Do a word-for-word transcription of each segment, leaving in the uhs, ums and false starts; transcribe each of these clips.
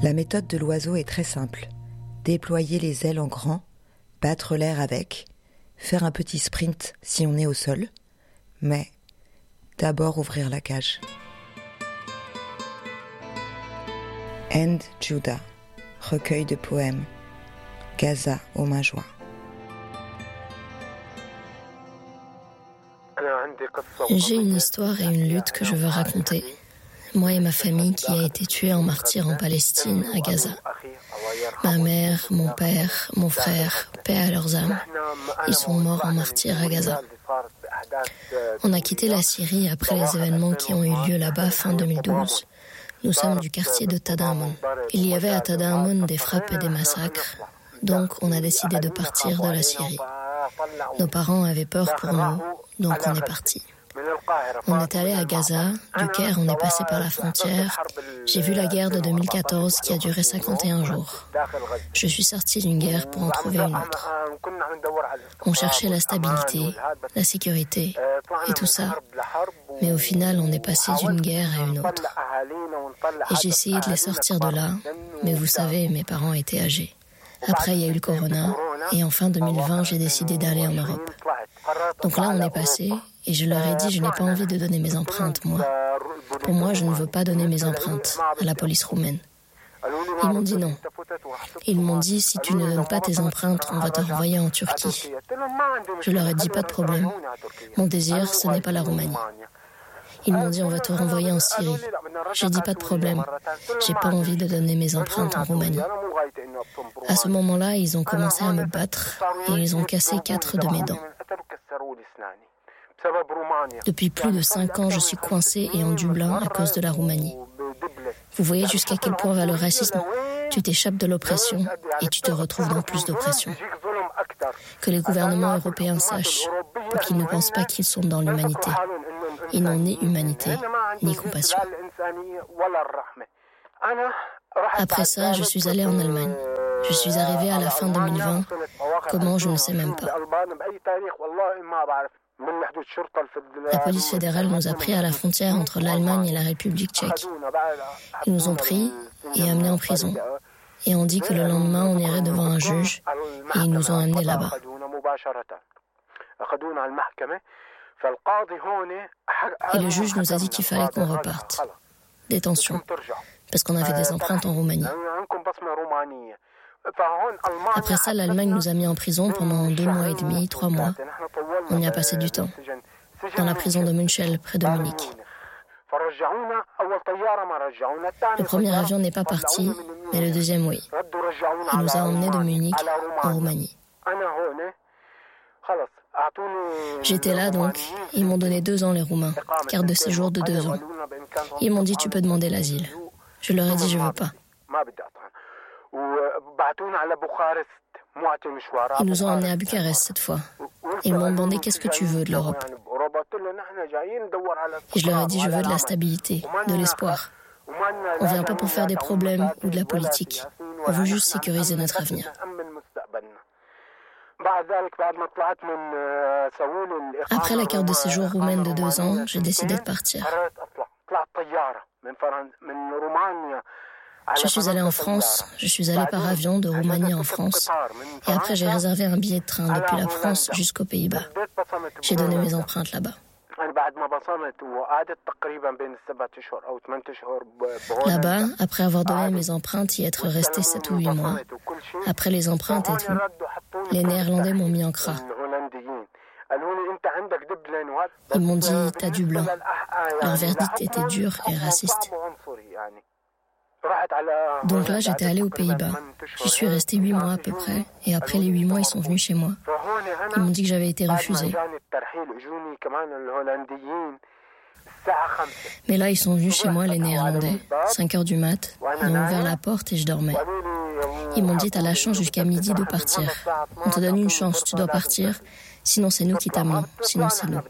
La méthode de l'oiseau est très simple. Déployer les ailes en grand, battre l'air avec, faire un petit sprint si on est au sol, mais d'abord ouvrir la cage. And Judah, recueil de poèmes, Gaza aux mains jointes. J'ai une histoire et une lutte que je veux raconter. Moi et ma famille qui a été tuée en martyr en Palestine, à Gaza. Ma mère, mon père, mon frère, paix à leurs âmes, ils sont morts en martyr à Gaza. On a quitté la Syrie après les événements qui ont eu lieu là-bas fin deux mille douze. Nous sommes du quartier de Tadamon. Il y avait à Tadamon des frappes et des massacres, donc on a décidé de partir de la Syrie. Nos parents avaient peur pour nous, donc on est partis. On est allé à Gaza, du Caire on est passé par la frontière. J'ai vu la guerre de deux mille quatorze qui a duré cinquante et un jours. Je suis sortie d'une guerre pour en trouver une autre. On cherchait la stabilité, la sécurité et tout ça. Mais au final, on est passé d'une guerre à une autre. Et j'ai essayé de les sortir de là, mais vous savez, mes parents étaient âgés. Après, il y a eu le corona, et en fin deux mille vingt, j'ai décidé d'aller en Europe. Donc là, on est passé, et je leur ai dit, je n'ai pas envie de donner mes empreintes, moi. Pour moi, je ne veux pas donner mes empreintes à la police roumaine. Ils m'ont dit non. Ils m'ont dit, si tu ne donnes pas tes empreintes, on va te renvoyer en Turquie. Je leur ai dit, pas de problème. Mon désir, ce n'est pas la Roumanie. Ils m'ont dit, on va te renvoyer en Syrie. J'ai dit, pas de problème. J'ai pas envie de donner mes empreintes en Roumanie. À ce moment-là, ils ont commencé à me battre et ils ont cassé quatre de mes dents. Depuis plus de cinq ans, je suis coincée et en Dublin à cause de la Roumanie. Vous voyez jusqu'à quel point va le racisme. Tu t'échappes de l'oppression et tu te retrouves dans plus d'oppression. Que les gouvernements européens sachent pour qu'ils ne pensent pas qu'ils sont dans l'humanité. Ils n'ont ni humanité, ni compassion. Après ça, je suis allée en Allemagne. Je suis arrivée à la fin deux mille vingt. Comment, je ne sais même pas. La police fédérale nous a pris à la frontière entre l'Allemagne et la République tchèque. Ils nous ont pris et amenés en prison. Et on dit que le lendemain, on irait devant un juge et ils nous ont amenés là-bas. Et le juge nous a dit qu'il fallait qu'on reparte. Détention. Parce qu'on avait des empreintes en Roumanie. Après ça, l'Allemagne nous a mis en prison pendant deux mois et demi, trois mois. On y a passé du temps. Dans la prison de München, près de Munich. Le premier avion n'est pas parti, mais le deuxième, oui. Il nous a emmenés de Munich en Roumanie. J'étais là donc, ils m'ont donné deux ans les Roumains, carte de séjour de deux ans. Ils m'ont dit tu peux demander l'asile. Je leur ai dit je veux pas. Ils nous ont emmenés à Bucarest cette fois. Ils m'ont demandé qu'est-ce que tu veux de l'Europe. Et je leur ai dit je veux de la stabilité, de l'espoir. On vient pas pour faire des problèmes ou de la politique. On veut juste sécuriser notre avenir. Après la carte de séjour roumaine de deux ans, j'ai décidé de partir. Je suis allée en France, je suis allée par avion de Roumanie en France. Et après, j'ai réservé un billet de train depuis la France jusqu'aux Pays-Bas. J'ai donné mes empreintes là-bas. Là-bas, après avoir donné mes empreintes et être resté sept ou huit mois, après les empreintes et tout, les Néerlandais m'ont mis en C R A. Ils m'ont dit « t'as du blanc ». Leur verdict était dur et raciste. Donc là, j'étais allée aux Pays-Bas. J'y suis restée huit mois à peu près, et après les huit mois, ils sont venus chez moi. Ils m'ont dit que j'avais été refusée. Mais là, ils sont venus chez moi, les Néerlandais, cinq heures du mat. Ils ont ouvert la porte et je dormais. Ils m'ont dit, t'as la chance jusqu'à midi de partir. On te donne une chance, tu dois partir. Sinon, c'est nous qui t'amenons. Sinon, c'est nous.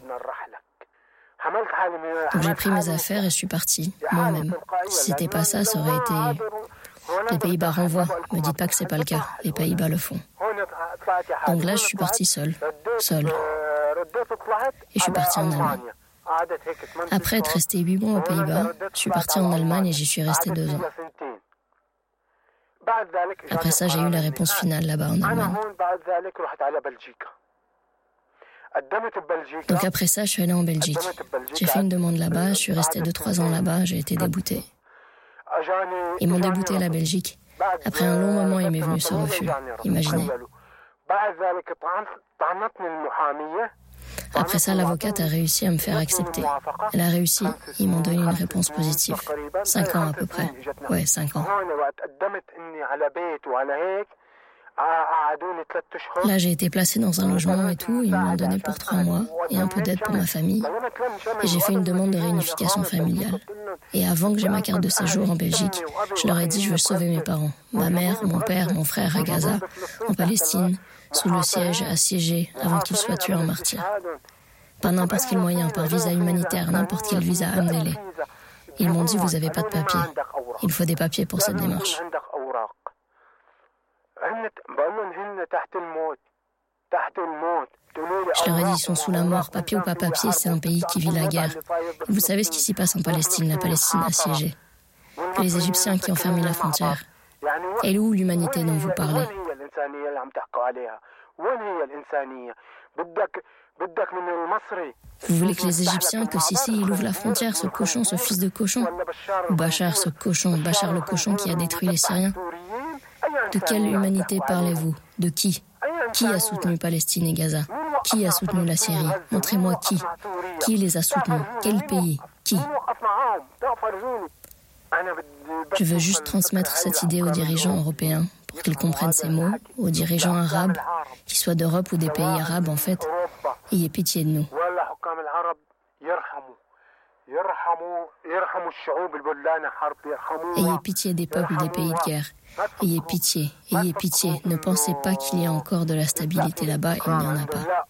Donc j'ai pris mes affaires et je suis partie, moi-même. Si c'était pas ça, ça aurait été... Les Pays-Bas renvoient. Me dites pas que c'est pas le cas. Les Pays-Bas le font. Donc là, je suis partie seule. Seule. Et je suis partie en Allemagne. Après être restée huit mois aux Pays-Bas, je suis partie en Allemagne et j'y suis restée deux ans. Après ça, j'ai eu la réponse finale là-bas en Allemagne. Donc après ça, je suis allée en Belgique. J'ai fait une demande là-bas, je suis restée deux trois ans là-bas, j'ai été déboutée. Ils m'ont débouté à la Belgique. Après un long moment, il m'est venu ce refus. Imaginez. Après ça, l'avocate a réussi à me faire accepter. Elle a réussi. Ils m'ont donné une réponse positive. Cinq ans à peu près. Ouais, cinq ans. Là, j'ai été placée dans un logement et tout. Ils m'ont donné pour trois mois et un peu d'aide pour ma famille. Et j'ai fait une demande de réunification familiale. Et avant que j'aie ma carte de séjour en Belgique, je leur ai dit je veux sauver mes parents. Ma mère, mon père, mon frère à Gaza, en Palestine, sous le siège, assiégé, avant qu'ils soient tués en martyrs. Par n'importe quel moyen, par visa humanitaire, n'importe quel visa, amenez-les. Ils m'ont dit vous n'avez pas de papiers. Il faut des papiers pour cette démarche. Je leur ai dit, ils sont sous la mort, papier ou pas papier, c'est un pays qui vit la guerre. Et vous savez ce qui s'y passe en Palestine, la Palestine assiégée. Et les Égyptiens qui ont fermé la frontière. Et où l'humanité dont vous parlez? Vous voulez que les Égyptiens, que Sissi, il ouvre la frontière, ce cochon, ce fils de cochon? Ou Bachar, ce cochon, Bachar le cochon qui a détruit les Syriens? De quelle humanité parlez-vous? De qui? Qui a soutenu Palestine et Gaza? Qui a soutenu la Syrie? Montrez-moi qui. Qui les a soutenus? Quel pays? Qui? Je veux juste transmettre cette idée aux dirigeants européens pour qu'ils comprennent ces mots, aux dirigeants arabes, qu'ils soient d'Europe ou des pays arabes en fait. Ayez pitié de nous. Ayez pitié des peuples des pays de guerre. Ayez pitié, ayez pitié. Ne pensez pas qu'il y a encore de la stabilité là-bas, il n'y en a pas.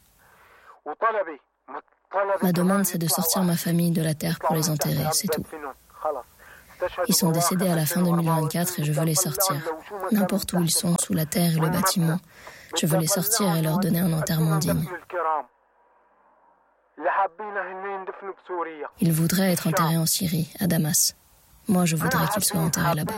Ma demande, c'est de sortir ma famille de la terre pour les enterrer, c'est tout. Ils sont décédés à la fin deux mille vingt-quatre et je veux les sortir. N'importe où ils sont, sous la terre et le bâtiment, je veux les sortir et leur donner un enterrement digne. Ils voudraient être enterrés en Syrie, à Damas. Moi, je voudrais qu'ils soient enterrés là-bas.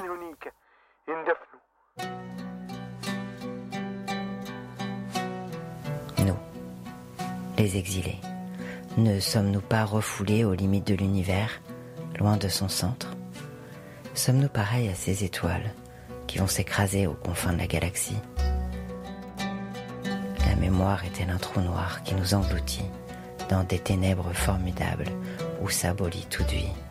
Nous, les exilés, ne sommes-nous pas refoulés aux limites de l'univers, loin de son centre? Sommes-nous pareils à ces étoiles qui vont s'écraser aux confins de la galaxie? La mémoire est-elle un trou noir qui nous engloutit dans des ténèbres formidables où s'abolit toute vie?